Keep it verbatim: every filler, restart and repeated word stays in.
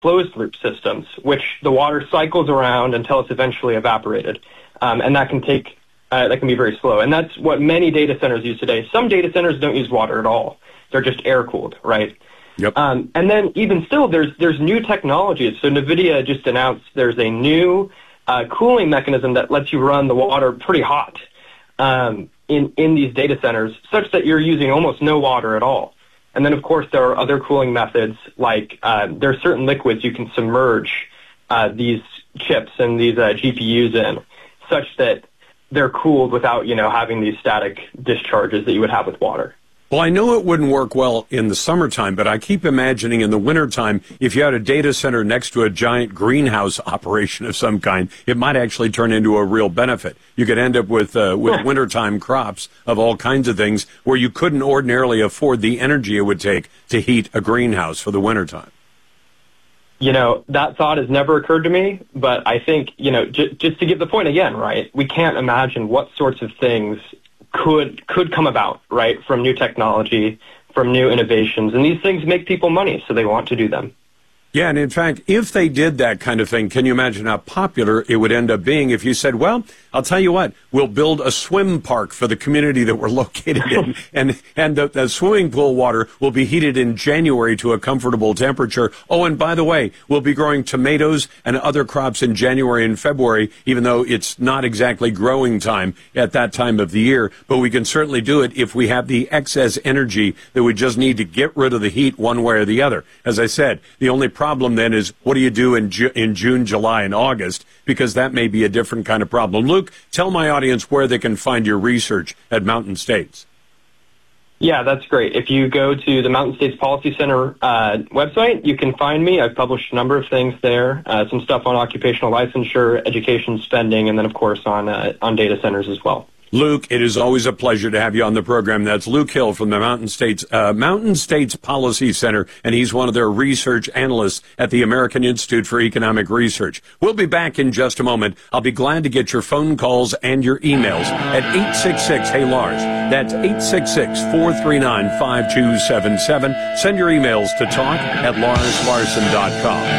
closed-loop systems, which the water cycles around until it's eventually evaporated. Um, and that can take, uh, that can be very slow. And that's what many data centers use today. Some data centers don't use water at all. They're just air-cooled, right? Yep. Um, and then even still, there's there's new technologies. So NVIDIA just announced there's a new uh, cooling mechanism that lets you run the water pretty hot um, in, in these data centers, such that you're using almost no water at all. And then, of course, there are other cooling methods, like uh, there are certain liquids you can submerge uh, these chips and these uh, G P Us in, such that they're cooled without, you know, having these static discharges that you would have with water. Well, I know it wouldn't work well in the summertime, but I keep imagining in the wintertime, if you had a data center next to a giant greenhouse operation of some kind, it might actually turn into a real benefit. You could end up with uh, with wintertime crops of all kinds of things where you couldn't ordinarily afford the energy it would take to heat a greenhouse for the wintertime. You know, that thought has never occurred to me, but I think, you know, j- just to give the point again, right, we can't imagine what sorts of things could could come about, right, from new technology, from new innovations. And these things make people money, so they want to do them. Yeah, and in fact, if they did that kind of thing, can you imagine how popular it would end up being if you said, well, I'll tell you what, we'll build a swim park for the community that we're located in, and and the, the swimming pool water will be heated in January to a comfortable temperature. Oh, and by the way, we'll be growing tomatoes and other crops in January and February, even though it's not exactly growing time at that time of the year. But we can certainly do it if we have the excess energy that we just need to get rid of the heat one way or the other. As I said, the only problem then is, what do you do in Ju- in June, July, and August? Because that may be a different kind of problem. Luke, tell my audience where they can find your research at Mountain States. Yeah, that's great. If you go to the Mountain States Policy Center uh, website, you can find me. I've published a number of things there, uh, some stuff on occupational licensure, education spending, and then, of course, on uh, on data centers as well. Luke, it is always a pleasure to have you on the program. That's Luke Hill from the Mountain States uh, Mountain States Policy Center, and he's one of their research analysts at the American Institute for Economic Research. We'll be back in just a moment. I'll be glad to get your phone calls and your emails at eight six six, hey Lars. That's eight six six, four three nine, five two seven seven. Send your emails to talk at lars larson dot com.